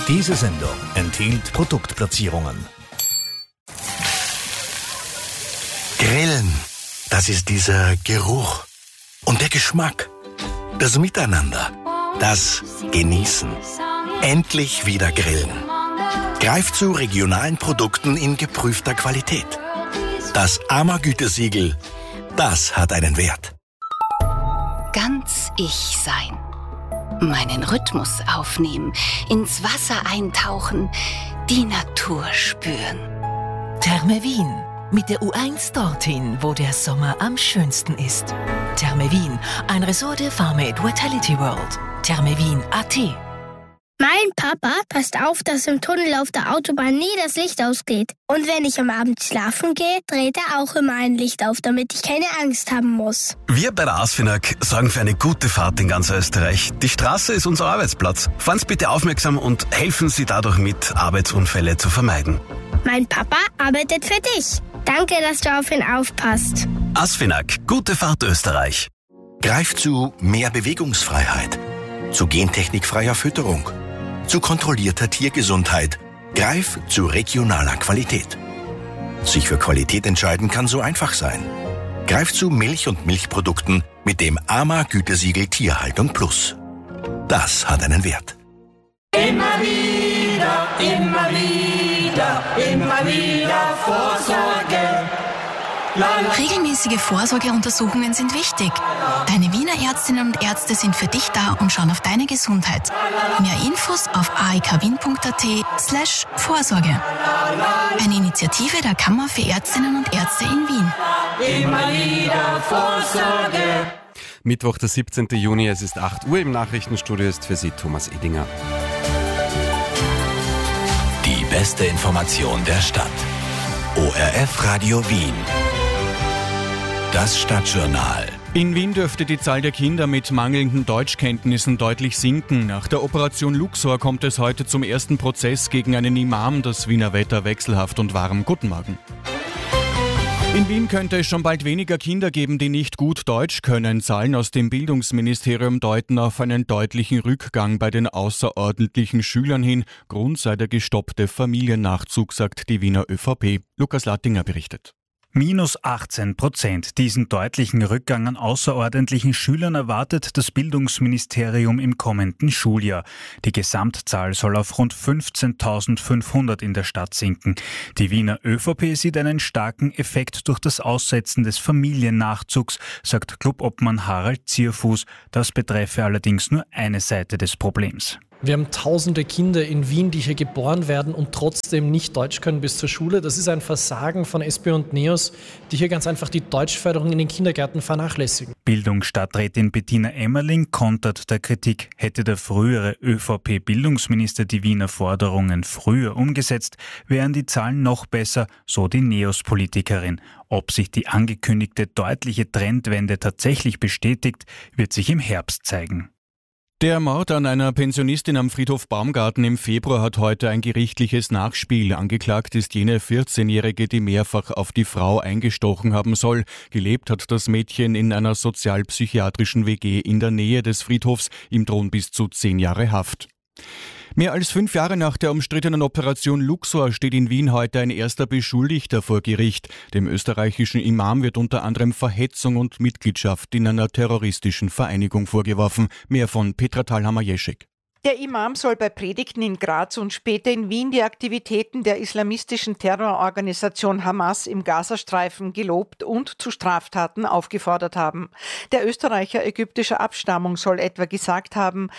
Diese Sendung enthielt Produktplatzierungen. Grillen, das ist dieser Geruch und der Geschmack, das Miteinander, das Genießen. Endlich wieder grillen. Greift zu regionalen Produkten in geprüfter Qualität. Das AMA-Gütesiegel, das hat einen Wert. Ganz ich sein. Meinen Rhythmus aufnehmen, ins Wasser eintauchen, die Natur spüren. Therme Wien. Mit der U1 dorthin, wo der Sommer am schönsten ist. Therme Wien, ein Resort der Farmate Vitality World. thermewien.at. Mein Papa passt auf, dass im Tunnel auf der Autobahn nie das Licht ausgeht. Und wenn ich am Abend schlafen gehe, dreht er auch immer ein Licht auf, damit ich keine Angst haben muss. Wir bei der ASFINAG sorgen für eine gute Fahrt in ganz Österreich. Die Straße ist unser Arbeitsplatz. Fahren Sie bitte aufmerksam und helfen Sie dadurch mit, Arbeitsunfälle zu vermeiden. Mein Papa arbeitet für dich. Danke, dass du auf ihn aufpasst. ASFINAG, gute Fahrt Österreich. Greift zu mehr Bewegungsfreiheit, zu gentechnikfreier Fütterung, zu kontrollierter Tiergesundheit. Greif zu regionaler Qualität. Sich für Qualität entscheiden kann so einfach sein. Greif zu Milch und Milchprodukten mit dem AMA-Gütesiegel Tierhaltung Plus. Das hat einen Wert. Immer wieder, immer wieder, immer wieder Vorsorge. Regelmäßige Vorsorgeuntersuchungen sind wichtig. Deine Wiener Ärztinnen und Ärzte sind für dich da und schauen auf deine Gesundheit. Mehr Infos auf aekwien.at/Vorsorge. Eine Initiative der Kammer für Ärztinnen und Ärzte in Wien. Immer wieder Vorsorge. Mittwoch, der 17. Juni, es ist 8 Uhr. Im Nachrichtenstudio ist für Sie Thomas Edinger. Die beste Information der Stadt. ORF Radio Wien. Das Stadtjournal. In Wien dürfte die Zahl der Kinder mit mangelnden Deutschkenntnissen deutlich sinken. Nach der Operation Luxor kommt es heute zum ersten Prozess gegen einen Imam. Das Wiener Wetter wechselhaft und warm. Guten Morgen. In Wien könnte es schon bald weniger Kinder geben, die nicht gut Deutsch können. Zahlen aus dem Bildungsministerium deuten auf einen deutlichen Rückgang bei den außerordentlichen Schülern hin. Grund sei der gestoppte Familiennachzug, sagt die Wiener ÖVP. Lukas Lattinger berichtet. Minus 18%. Diesen deutlichen Rückgang an außerordentlichen Schülern erwartet das Bildungsministerium im kommenden Schuljahr. Die Gesamtzahl soll auf rund 15.500 in der Stadt sinken. Die Wiener ÖVP sieht einen starken Effekt durch das Aussetzen des Familiennachzugs, sagt Clubobmann Harald Zierfuß. Das betreffe allerdings nur eine Seite des Problems. Wir haben tausende Kinder in Wien, die hier geboren werden und trotzdem nicht Deutsch können bis zur Schule. Das ist ein Versagen von SP und NEOS, die hier ganz einfach die Deutschförderung in den Kindergärten vernachlässigen. Bildungsstadträtin Bettina Emmerling kontert der Kritik, hätte der frühere ÖVP-Bildungsminister die Wiener Forderungen früher umgesetzt, wären die Zahlen noch besser, so die NEOS-Politikerin. Ob sich die angekündigte deutliche Trendwende tatsächlich bestätigt, wird sich im Herbst zeigen. Der Mord an einer Pensionistin am Friedhof Baumgarten im Februar hat heute ein gerichtliches Nachspiel. Angeklagt ist jene 14-Jährige, die mehrfach auf die Frau eingestochen haben soll. Gelebt hat das Mädchen in einer sozialpsychiatrischen WG in der Nähe des Friedhofs. Ihm drohen bis zu 10 Jahre Haft. Mehr als 5 Jahre nach der umstrittenen Operation Luxor steht in Wien heute ein erster Beschuldigter vor Gericht. Dem österreichischen Imam wird unter anderem Verhetzung und Mitgliedschaft in einer terroristischen Vereinigung vorgeworfen. Mehr von Petra Thalhammer-Jeschek. Der Imam soll bei Predigten in Graz und später in Wien die Aktivitäten der islamistischen Terrororganisation Hamas im Gazastreifen gelobt und zu Straftaten aufgefordert haben. Der Österreicher ägyptischer Abstammung soll etwa gesagt haben,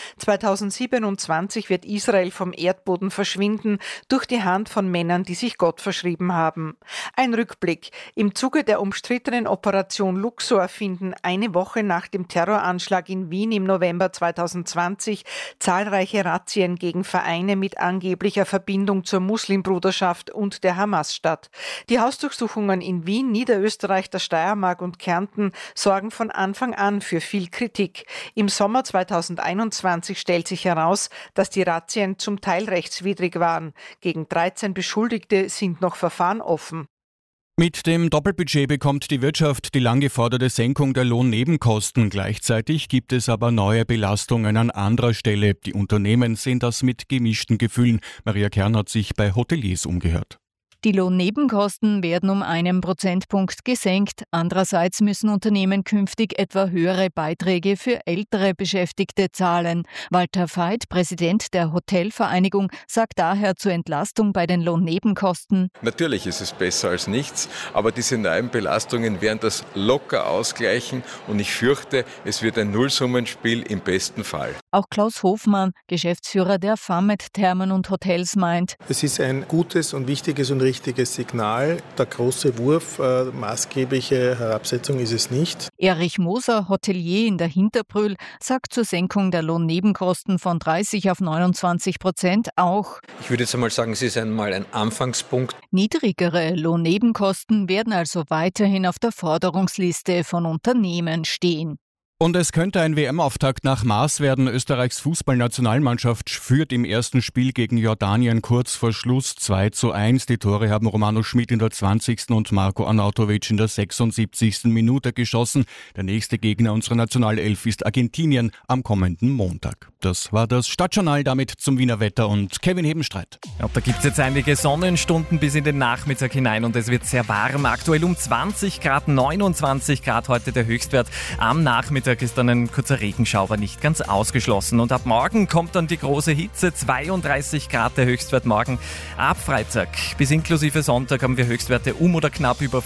2027 wird Israel vom Erdboden verschwinden durch die Hand von Männern, die sich Gott verschrieben haben. Ein Rückblick. Im Zuge der umstrittenen Operation Luxor finden eine Woche nach dem Terroranschlag in Wien im November 2020 zahlreiche Razzien gegen Vereine mit angeblicher Verbindung zur Muslimbruderschaft und der Hamas statt. Die Hausdurchsuchungen in Wien, Niederösterreich, der Steiermark und Kärnten sorgen von Anfang an für viel Kritik. Im Sommer 2021 stellt sich heraus, dass die Razzien zum Teil rechtswidrig waren. Gegen 13 Beschuldigte sind noch Verfahren offen. Mit dem Doppelbudget bekommt die Wirtschaft die lang geforderte Senkung der Lohnnebenkosten. Gleichzeitig gibt es aber neue Belastungen an anderer Stelle. Die Unternehmen sehen das mit gemischten Gefühlen. Maria Kern hat sich bei Hoteliers umgehört. Die Lohnnebenkosten werden um 1 Prozentpunkt gesenkt. Andererseits müssen Unternehmen künftig etwa höhere Beiträge für ältere Beschäftigte zahlen. Walter Veit, Präsident der Hotelvereinigung, sagt daher zur Entlastung bei den Lohnnebenkosten: Natürlich ist es besser als nichts, aber diese neuen Belastungen werden das locker ausgleichen und ich fürchte, es wird ein Nullsummenspiel im besten Fall. Auch Klaus Hofmann, Geschäftsführer der Famet Thermen und Hotels, meint: Es ist ein gutes und wichtiges und richtiges Signal. Der große Wurf, maßgebliche Herabsetzung ist es nicht. Erich Moser, Hotelier in der Hinterbrühl, sagt zur Senkung der Lohnnebenkosten von 30 auf 29% auch: Ich würde jetzt einmal sagen, es ist einmal ein Anfangspunkt. Niedrigere Lohnnebenkosten werden also weiterhin auf der Forderungsliste von Unternehmen stehen. Und es könnte ein WM-Auftakt nach Maß werden. Österreichs Fußballnationalmannschaft führt im ersten Spiel gegen Jordanien kurz vor Schluss 2:1. Die Tore haben Romano Schmid in der 20. und Marko Arnautovic in der 76. Minute geschossen. Der nächste Gegner unserer Nationalelf ist Argentinien am kommenden Montag. Das war das Stadtjournal, damit zum Wiener Wetter und Kevin Hebenstreit. Ja, da gibt es jetzt einige Sonnenstunden bis in den Nachmittag hinein und es wird sehr warm. Aktuell um 20 Grad, 29 Grad heute der Höchstwert. Am Nachmittag ist dann ein kurzer Regenschauer nicht ganz ausgeschlossen. Und ab morgen kommt dann die große Hitze, 32 Grad der Höchstwert morgen. Ab Freitag bis inklusive Sonntag haben wir Höchstwerte oder knapp über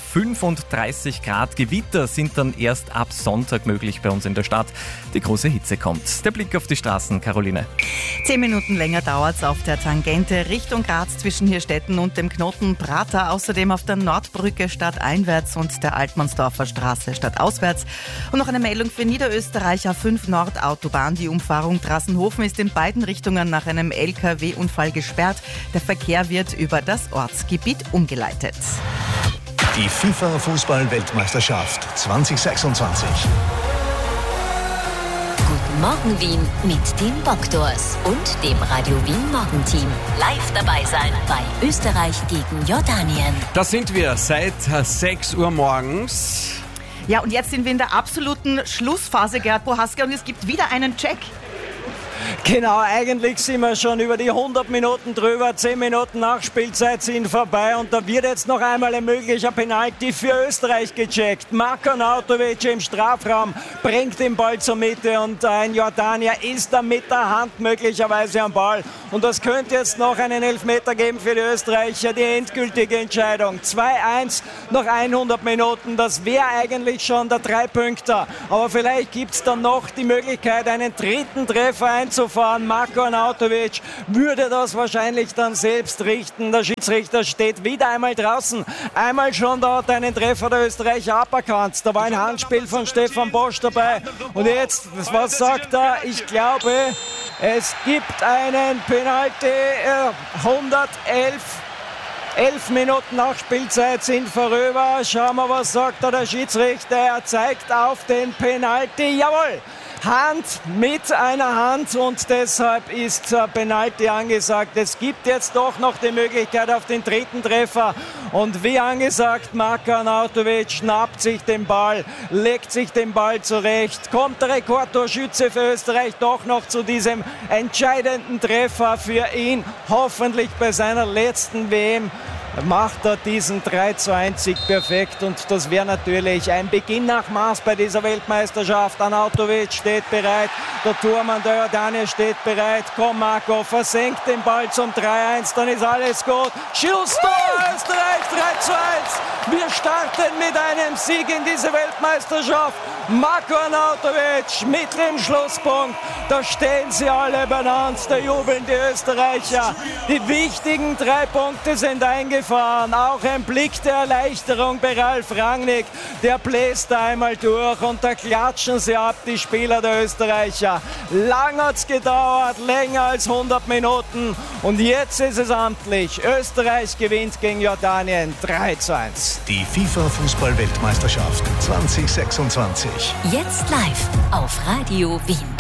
35 Grad. Gewitter sind dann erst ab Sonntag möglich bei uns in der Stadt. Die große Hitze kommt. Der Blick auf die Straßen, Caroline. 10 Minuten länger dauert es auf der Tangente Richtung Graz zwischen Hirstetten und dem Knoten Prater. Außerdem auf der Nordbrücke stadteinwärts und der Altmannsdorfer Straße stadtauswärts. Und noch eine Meldung für Niederösterreich A5 Nordautobahn. Die Umfahrung Drassenhofen ist in beiden Richtungen nach einem LKW-Unfall gesperrt. Der Verkehr wird über das Ortsgebiet umgeleitet. Die FIFA-Fußball-Weltmeisterschaft 2026. Guten Morgen Wien mit den Bokdors und dem Radio Wien Morgenteam. Live dabei sein bei Österreich gegen Jordanien. Da sind wir seit 6 Uhr morgens. Ja, und jetzt sind wir in der absoluten Schlussphase, Gerhard Prohaska, und es gibt wieder einen Check. Genau, eigentlich sind wir schon über die 100 Minuten drüber. 10 Minuten Nachspielzeit sind vorbei und da wird jetzt noch einmal ein möglicher Penalty für Österreich gecheckt. Marko Arnautovic im Strafraum bringt den Ball zur Mitte und ein Jordanier ist da mit der Hand möglicherweise am Ball. Und das könnte jetzt noch einen Elfmeter geben für die Österreicher. Die endgültige Entscheidung. 2:1 nach 100 Minuten. Das wäre eigentlich schon der 3-Punkter. Aber vielleicht gibt es dann noch die Möglichkeit, einen dritten Treffer einzufahren. Marko Arnautovic würde das wahrscheinlich dann selbst richten. Der Schiedsrichter steht wieder einmal draußen. Einmal schon dort einen Treffer der Österreicher aberkannt. Da war ein Handspiel von Stefan Bosch dabei. Und jetzt, was sagt er? Ich glaube, es gibt einen Penalty. 11 Minuten Nachspielzeit sind vorüber. Schauen wir, was sagt da der Schiedsrichter. Er zeigt auf den Penalty. Jawohl! Hand mit einer Hand und deshalb ist Penalty angesagt. Es gibt jetzt doch noch die Möglichkeit auf den dritten Treffer und wie angesagt, Marko Arnautovic schnappt sich den Ball, legt sich den Ball zurecht, kommt der Rekordtorschütze für Österreich doch noch zu diesem entscheidenden Treffer für ihn, hoffentlich bei seiner letzten WM. Macht er diesen 3:1 perfekt und das wäre natürlich ein Beginn nach Maß bei dieser Weltmeisterschaft. Arnautovic steht bereit, der Tormann der Jordanier steht bereit. Komm Marco, versenkt den Ball zum 3:1, dann ist alles gut. Schlusstor Österreich 3:1. Wir starten mit einem Sieg in diese Weltmeisterschaft. Marko Arnautovic mit dem Schlusspunkt. Da stehen sie alle benannt, da jubeln die Österreicher. Die wichtigen 3 Punkte sind eingefahren. Auch ein Blick der Erleichterung bei Ralf Rangnick. Der bläst da einmal durch und da klatschen sie ab, die Spieler der Österreicher. Lang hat's gedauert, länger als 100 Minuten. Und jetzt ist es amtlich. Österreich gewinnt gegen Jordanien 3:1. Die FIFA-Fußball-Weltmeisterschaft 2026. Jetzt live auf Radio Wien.